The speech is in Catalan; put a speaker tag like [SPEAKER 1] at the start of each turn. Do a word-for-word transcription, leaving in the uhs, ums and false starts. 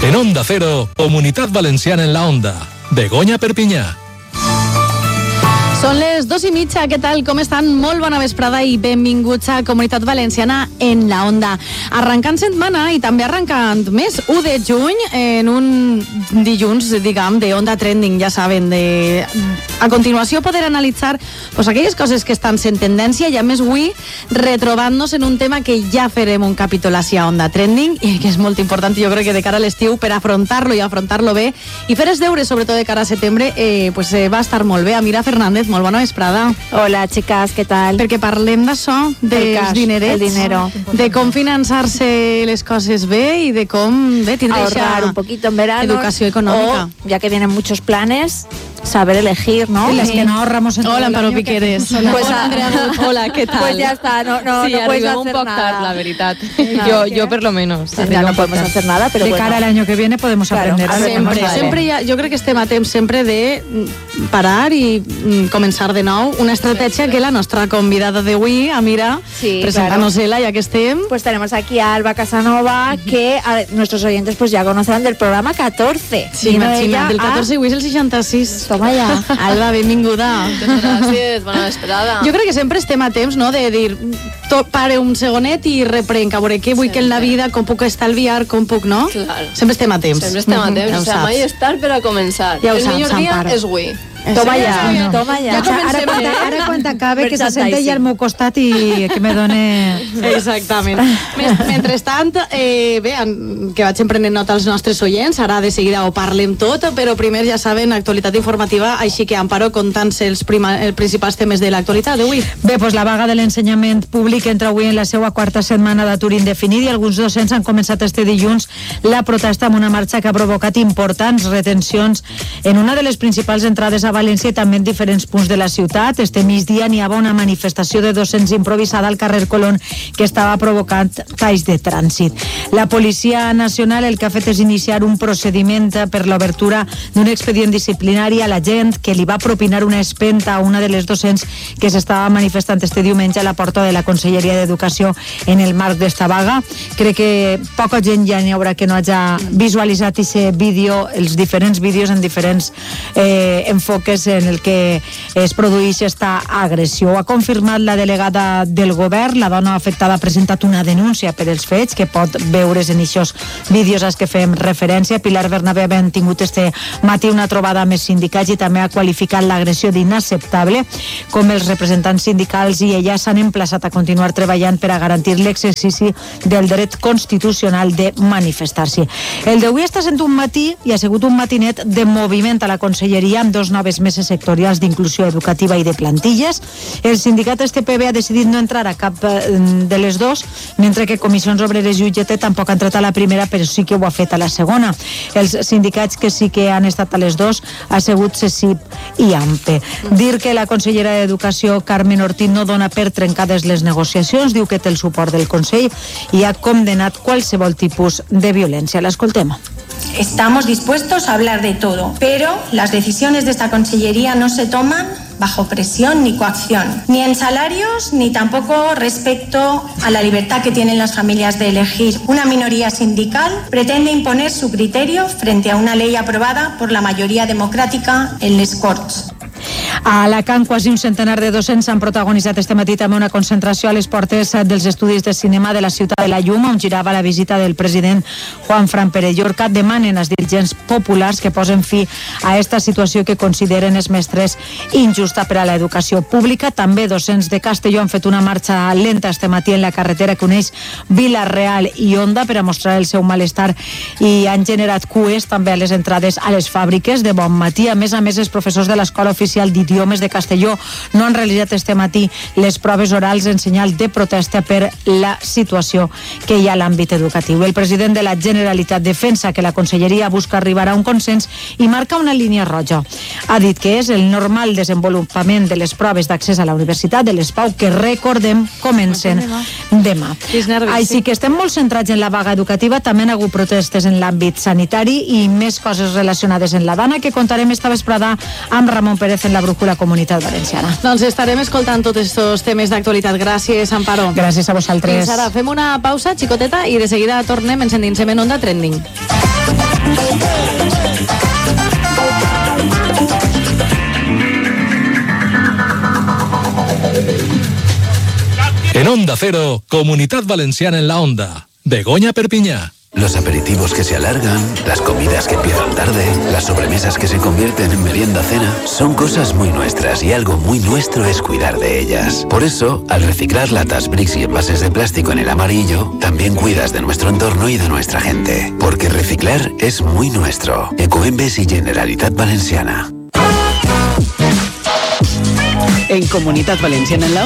[SPEAKER 1] En Onda Cero, Comunitat Valenciana en la Onda. Begoña Perpinyà.
[SPEAKER 2] Són les dos i mitja, què tal? Com estan? Molt bona vesprada i benvinguts a Comunitat Valenciana en la Onda. Arrencant setmana i també arrencant mes, u de juny, en un dilluns, diguem, de Onda Trending, ja saben, de... A continuació poder analitzar pues, aquelles coses que estan sent tendència i a més avui retrobant-nos en un tema que ja farem un capítol així a Onda Trending i que és molt important, jo crec que de cara a l'estiu per afrontar-lo i afrontar-lo bé i fer els deures, sobretot de cara a setembre, eh, pues, eh, va estar molt bé. Amira Fernández, molt bona vesprada.
[SPEAKER 3] Hola, chicas, què tal?
[SPEAKER 2] Perquè parlem d'això, dels dinerets,
[SPEAKER 3] el dinero.
[SPEAKER 2] de com finançar-se les coses bé i de com bé tindre
[SPEAKER 3] ahorrar un poquito en verano,
[SPEAKER 2] educació econòmica.
[SPEAKER 3] O, ya que vienen muchos planes, saber elegir, ¿no?
[SPEAKER 4] Y las que no ahorramos en
[SPEAKER 2] Hola, Amparo Piqueres.
[SPEAKER 3] Hola,
[SPEAKER 2] pues, Andrea, hola, ¿qué tal?
[SPEAKER 3] Pues ya está, no, no,
[SPEAKER 5] sí,
[SPEAKER 3] no puedes hacer
[SPEAKER 5] un poc
[SPEAKER 3] nada.
[SPEAKER 5] tard, la veritat.
[SPEAKER 3] No,
[SPEAKER 5] yo,
[SPEAKER 3] ¿qué?
[SPEAKER 5] yo por lo menos.
[SPEAKER 3] Ya no podemos hacer nada, pero
[SPEAKER 4] de
[SPEAKER 3] bueno.
[SPEAKER 4] cara al año que viene podemos
[SPEAKER 3] Claro,
[SPEAKER 4] aprender a
[SPEAKER 2] Sempre,
[SPEAKER 3] Vale.
[SPEAKER 2] sempre hi ha, jo crec que estem a temps sempre de parar i mm, començar de nou una estratègia que la nostra convidada d'avui, Amira,
[SPEAKER 3] Sí,
[SPEAKER 2] presentamos-la ja que estem.
[SPEAKER 3] Pues tenemos aquí a Alba Casanova, que a nuestros oyentes pues ya conocerán del programa catorce.
[SPEAKER 2] Sí,
[SPEAKER 3] Vino
[SPEAKER 2] imagina't,
[SPEAKER 3] ella
[SPEAKER 2] del
[SPEAKER 3] a-
[SPEAKER 2] catorze i avui és el seixanta-sis.
[SPEAKER 3] Toma ya.
[SPEAKER 2] Alba, benvinguda.
[SPEAKER 5] Gràcies, bona vesprada.
[SPEAKER 2] Jo crec que sempre estem a temps, no?, de dir, to, pare un segonet i reprenc, a veure què vull que en la vida, com puc estalviar, com puc, no?
[SPEAKER 5] Claro.
[SPEAKER 2] Sempre estem a temps.
[SPEAKER 5] Sempre estem a temps,
[SPEAKER 2] Ja ho
[SPEAKER 5] o sea,
[SPEAKER 2] saps.
[SPEAKER 5] mai és tard per a començar.
[SPEAKER 2] Ja ho
[SPEAKER 5] el
[SPEAKER 2] saps,
[SPEAKER 5] millor dia
[SPEAKER 2] Amparo.
[SPEAKER 5] és avui.
[SPEAKER 3] Toma
[SPEAKER 2] Sí,
[SPEAKER 3] ya,
[SPEAKER 2] sí, sí.
[SPEAKER 3] toma ya.
[SPEAKER 5] Ja
[SPEAKER 4] O sea, ara,
[SPEAKER 5] comencem
[SPEAKER 4] quan,
[SPEAKER 5] bé.
[SPEAKER 4] ara quan acabe que se sente
[SPEAKER 3] Merchandising.
[SPEAKER 4] ja al meu costat i que me done...
[SPEAKER 2] Exactament. Men- Mentrestant, eh, bé, en- que vaig emprenent nota als nostres oients, ara de seguida ho parlem tot, però primer ja saben, actualitat informativa, així que Amparo, contant-se els, prima, els principals temes de l'actualitat d'avui.
[SPEAKER 4] Bé, doncs la vaga de l'ensenyament públic entra avui en la seva quarta setmana d'atur indefinit i alguns docents han començat este dilluns la protesta amb una marxa que ha provocat importants retencions en una de les principals entrades a València i també en diferents punts de la ciutat. Este migdia n'hi havia una manifestació de docents improvisada al carrer Colón que estava provocant talls de trànsit. La Policia Nacional el que ha fet és iniciar un procediment per l'obertura d'un expedient disciplinari a la gent que li va propinar una espenta a una de les docents que s'estava manifestant este diumenge a la porta de la Conselleria d'Educació en el marc d'esta vaga. Crec que poca gent ja n'hi haurà que no hagi visualitzat aquest vídeo, els diferents vídeos en diferents eh, enfoques en el que es produeix esta agressió. Ho ha confirmat la delegada del govern. La dona afectada ha presentat una denúncia per els fets que pot veure's en aquests vídeos als que fem referència. Pilar Bernabé ha tingut este matí una trobada amb els sindicats i també ha qualificat l'agressió d'inacceptable. Com els representants sindicals i ella s'han emplaçat a continuar treballant per a garantir l'exercici del dret constitucional de manifestar-se. El d'avui està sent un matí i ha sigut un matinet de moviment a la Conselleria amb dos noves meses sectorials d'inclusió educativa i de plantilles. El sindicat S T P B ha decidit no entrar a cap de les dos, mentre que Comissions Obreres i U G T tampoc ha entrat a la primera, però sí que ho ha fet a la segona. Els sindicats que sí que han estat a les dos ha sigut CESIP i AMPE. Dir que la consellera d'Educació, Carmen Ortiz, no dona per trencades les negociacions, diu que té el suport del Consell i ha condemnat qualsevol tipus de violència. L'escoltem.
[SPEAKER 6] Estamos dispuestos a hablar de todo, pero las decisiones de esta consellería no se toman bajo presión ni coacción, ni en salarios, ni tampoco respecto a la libertad que tienen las familias de elegir. Una minoría sindical pretende imponer su criterio frente a una ley aprobada por la mayoría democrática en les Corts.
[SPEAKER 4] A Alacant, quasi un centenar de docents han protagonitzat este matí també una concentració a les portes dels estudis de cinema de la Ciutat de la Llum, on girava la visita del president Juan Fran Pérez Llorca. Demanen als dirigents populars que posen fi a esta situació que consideren els mestres injusta per a l'educació pública. També docents de Castelló han fet una marxa lenta este matí en la carretera que uneix Vila-real i Onda per a mostrar el seu malestar i han generat cues també a les entrades a les fàbriques de bon matí. A més a més, els professors de l'Escola Oficial d'Idiomes de Castelló no han realitzat este matí les proves orals en senyal de protesta per la situació que hi ha a l'àmbit educatiu. El president de la Generalitat defensa que la Conselleria busca arribar a un consens i marca una línia roja. Ha dit que és el normal desenvolupament de les proves d'accés a la Universitat de les Pau, que recordem comencen demà. Així que estem molt centrats en la vaga educativa. També han hagut protestes en l'àmbit sanitari i més coses relacionades en la dana que contarem esta vesprada amb Ramon Pérez en la Brújula Comunitat Valenciana.
[SPEAKER 2] Doncs estarem escoltant tots aquests temes d'actualitat. Gràcies, Amparo.
[SPEAKER 4] Gràcies a vosaltres.
[SPEAKER 2] Fins ara, fem una pausa xicoteta i de seguida tornem, ens endinsem en Onda Trending.
[SPEAKER 1] En Onda Cero, Comunidad Valenciana en la Onda. Begoña Perpiñá.
[SPEAKER 7] Los aperitivos que se alargan, las comidas que empiezan tarde, las sobremesas que se convierten en merienda-cena, son cosas muy nuestras y algo muy nuestro es cuidar de ellas. Por eso, al reciclar latas, bricks y envases de plástico en el amarillo, también cuidas de nuestro entorno y de nuestra gente. Porque reciclar es muy nuestro. Ecoembes y Generalitat Valenciana.
[SPEAKER 8] En Comunidad Valenciana en la